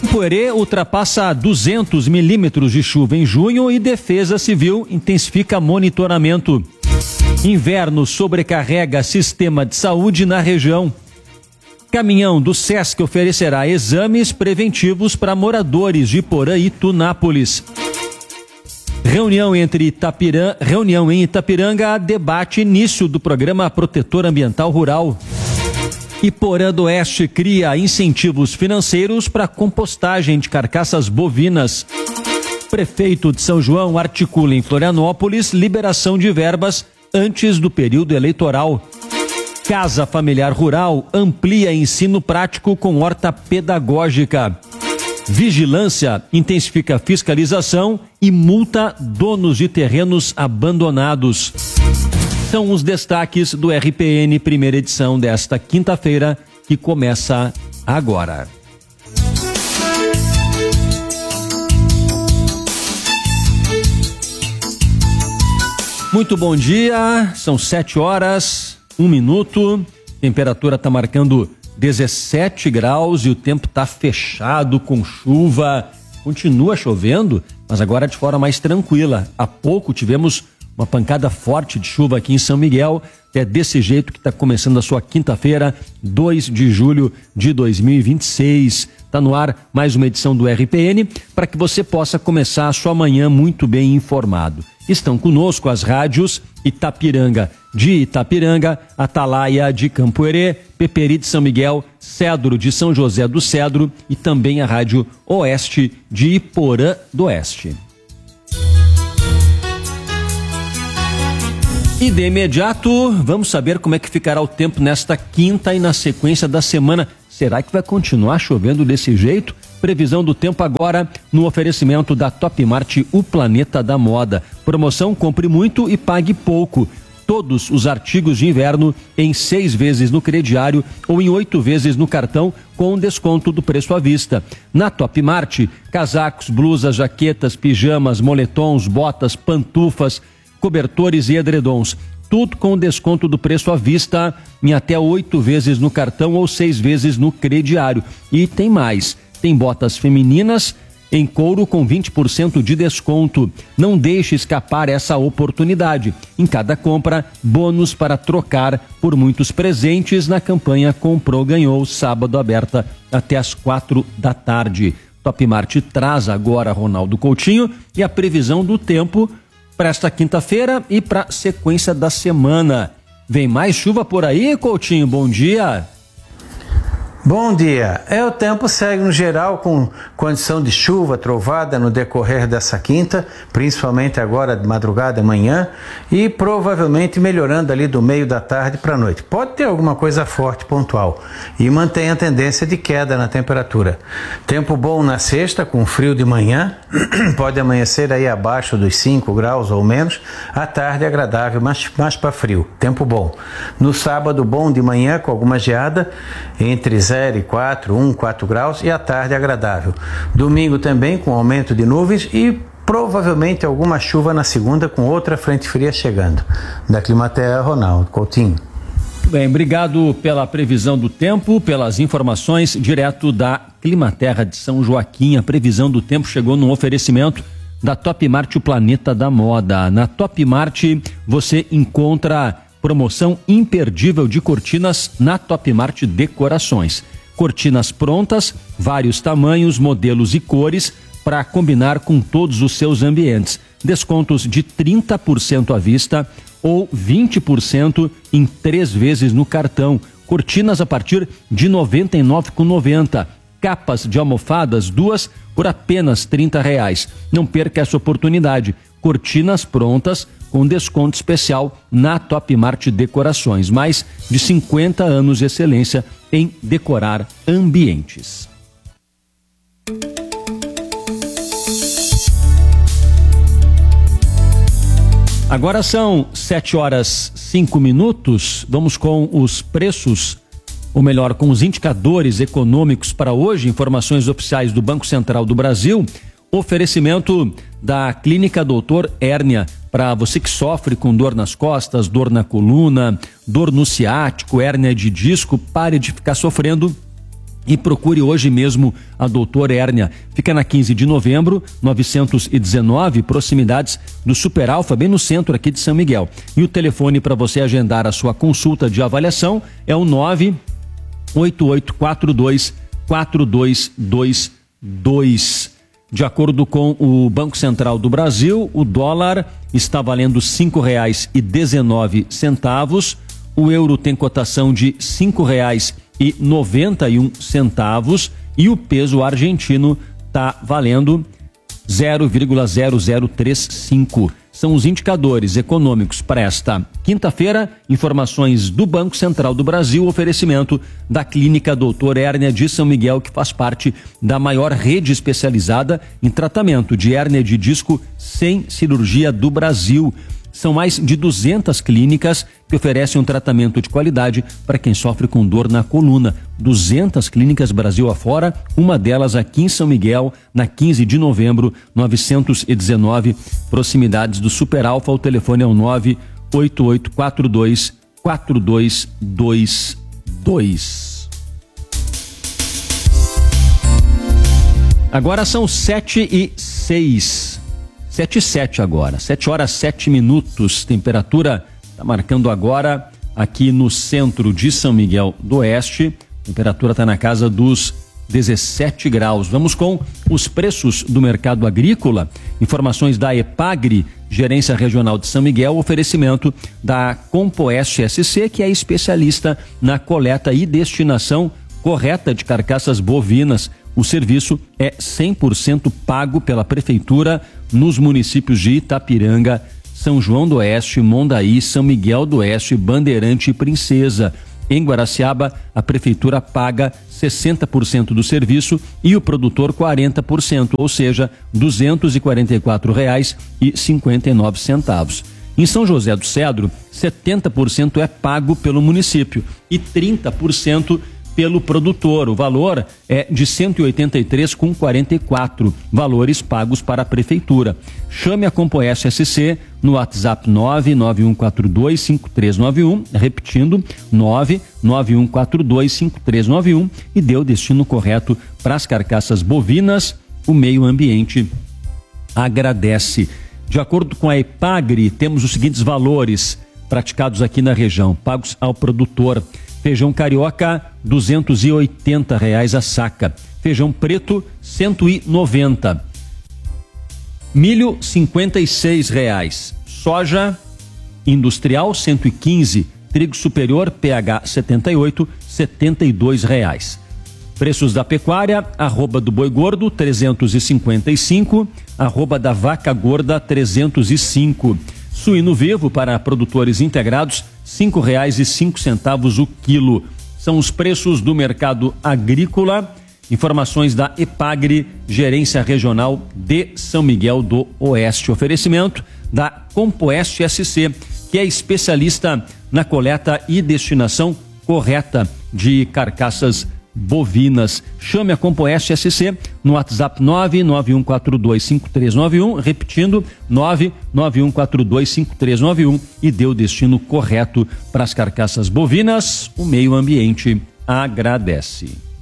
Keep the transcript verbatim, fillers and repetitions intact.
Campo-Herê ultrapassa duzentos milímetros de chuva em junho e Defesa Civil intensifica monitoramento. Inverno sobrecarrega sistema de saúde na região. Caminhão do Sesc oferecerá exames preventivos para moradores de Porã e Tunápolis. Reunião, entre Itapiran... Reunião em Itapiranga debate início do programa Protetor Ambiental Rural. E Porã do Oeste cria incentivos financeiros para compostagem de carcaças bovinas. Prefeito de São João articula em Florianópolis liberação de verbas antes do período eleitoral. Casa Familiar Rural amplia ensino prático com horta pedagógica. Vigilância intensifica fiscalização e multa donos de terrenos abandonados. São os destaques do R P N, primeira edição desta quinta-feira, que começa agora. Muito bom dia, são sete horas, um minuto, temperatura está marcando dezessete graus e o tempo está fechado com chuva. Continua chovendo, mas agora de forma mais tranquila. Há pouco tivemos uma pancada forte de chuva aqui em São Miguel. É desse jeito que está começando a sua quinta-feira, dois de julho de dois mil e vinte e seis. Está no ar mais uma edição do R P N para que você possa começar a sua manhã muito bem informado. Estão conosco as rádios Itapiranga de Itapiranga, Atalaia de Campo-Herê, Peperi de São Miguel, Cedro de São José do Cedro e também a Rádio Oeste de Iporã do Oeste. E de imediato, vamos saber como é que ficará o tempo nesta quinta e na sequência da semana. Será que vai continuar chovendo desse jeito? Previsão do tempo agora no oferecimento da Top Mart, o planeta da moda. Promoção compre muito e pague pouco. Todos os artigos de inverno em seis vezes no crediário ou em oito vezes no cartão com desconto do preço à vista. Na Top Mart, casacos, blusas, jaquetas, pijamas, moletons, botas, pantufas, cobertores e edredons. Tudo com desconto do preço à vista em até oito vezes no cartão ou seis vezes no crediário. E tem mais, tem botas femininas em couro com vinte por cento de desconto. Não deixe escapar essa oportunidade. Em cada compra, bônus para trocar por muitos presentes na campanha Comprou Ganhou, sábado aberta até às quatro da tarde. Top Mart traz agora Ronaldo Coutinho e a previsão do tempo para esta quinta-feira e para a sequência da semana. Vem mais chuva por aí, Coutinho? Bom dia. Bom dia. É, o tempo segue no geral com condição de chuva, trovada no decorrer dessa quinta, principalmente agora de madrugada e manhã, e provavelmente melhorando ali do meio da tarde para a noite. Pode ter alguma coisa forte pontual e mantém a tendência de queda na temperatura. Tempo bom na sexta, com frio de manhã, pode amanhecer aí abaixo dos cinco graus ou menos, à tarde agradável, mas mais para frio. Tempo bom. No sábado, bom de manhã com alguma geada, entre zero e quatro, um, quatro graus e à tarde agradável. Domingo também com aumento de nuvens e provavelmente alguma chuva na segunda com outra frente fria chegando. Da Climaterra, Ronaldo Coutinho. Bem, obrigado pela previsão do tempo, pelas informações direto da Climaterra de São Joaquim. A previsão do tempo chegou num oferecimento da Top Mart, o planeta da moda. Na Top Mart você encontra promoção imperdível de cortinas na Top Mart Decorações. Cortinas prontas, vários tamanhos, modelos e cores para combinar com todos os seus ambientes. Descontos de trinta por cento à vista ou vinte por cento em três vezes no cartão. Cortinas a partir de noventa e nove reais e noventa centavos. Capas de almofadas, duas por apenas trinta reais. Não perca essa oportunidade. Cortinas prontas com desconto especial na Top Mart Decorações. Mais de cinquenta anos de excelência em decorar ambientes. Agora são sete horas cinco minutos. Vamos com os preços, ou melhor, com os indicadores econômicos para hoje. Informações oficiais do Banco Central do Brasil. Oferecimento da Clínica Doutor Hérnia, para você que sofre com dor nas costas, dor na coluna, dor no ciático, hérnia de disco. Pare de ficar sofrendo E procure hoje mesmo a Doutor Hérnia. Fica na quinze de novembro, novecentos e dezenove, proximidades do Super Alfa, bem no centro aqui de São Miguel. E o telefone para você agendar a sua consulta de avaliação é o nove oito oito quatro dois quatro dois dois dois. De acordo com o Banco Central do Brasil, o dólar está valendo cinco reais e dezenove centavos. O euro tem cotação de cinco reais e noventa e um centavos e o peso argentino está valendo zero vírgula zero zero três cinco. São os indicadores econômicos para esta quinta-feira. Informações do Banco Central do Brasil, oferecimento da Clínica Doutor Hérnia de São Miguel, que faz parte da maior rede especializada em tratamento de hérnia de disco sem cirurgia do Brasil. São mais de duzentas clínicas que oferecem um tratamento de qualidade para quem sofre com dor na coluna. duzentas clínicas Brasil afora, uma delas aqui em São Miguel, na quinze de novembro, novecentos e dezenove, proximidades do Super Alfa. O telefone é o nove oito oito quatro dois quatro dois dois dois. Agora são sete e seis. Sete e sete agora, sete horas sete minutos, temperatura está marcando agora aqui no centro de São Miguel do Oeste, temperatura está na casa dos dezessete graus. Vamos com os preços do mercado agrícola, informações da EPAGRE, Gerência Regional de São Miguel, oferecimento da Compoeste S C, que é especialista na coleta e destinação correta de carcaças bovinas. O serviço é cem por cento pago pela Prefeitura nos municípios de Itapiranga, São João do Oeste, Mondaí, São Miguel do Oeste, Bandeirante e Princesa. Em Guaraciaba, a Prefeitura paga sessenta por cento do serviço e o produtor quarenta por cento, ou seja, duzentos e quarenta e quatro reais e cinquenta e nove centavos. Em São José do Cedro, setenta por cento é pago pelo município e trinta por cento pelo produtor. O valor é de cento e oitenta e três reais e quarenta e quatro centavos, valores pagos para a Prefeitura. Chame a Compoeste S C no WhatsApp nove nove um quatro dois cinco três nove um, repetindo, nove nove um quatro dois cinco três nove um, e dê o destino correto para as carcaças bovinas. O meio ambiente agradece. De acordo com a EPAGRE, temos os seguintes valores praticados aqui na região, pagos ao produtor. Feijão carioca, duzentos e oitenta reais a saca. Feijão preto, cento e noventa. Milho, cinquenta e seis reais. Soja industrial, cento e quinze. Trigo superior, P H setenta e oito, setenta e dois reais. Preços da pecuária, arroba do boi gordo, trezentos e cinquenta e cinco. Arroba da vaca gorda, trezentos e cinco. Suíno vivo para produtores integrados, cinco reais e cinco centavos o quilo. São os preços do mercado agrícola. Informações da EPAGRE, Gerência Regional de São Miguel do Oeste. Oferecimento da Compoeste S C, que é especialista na coleta e destinação correta de carcaças bovinas. Chame a Compoeste S C no WhatsApp nove nove um quatro dois cinco três nove um, repetindo, nove nove um quatro dois cinco três nove um, e dê o destino correto para as carcaças bovinas. O meio ambiente agradece.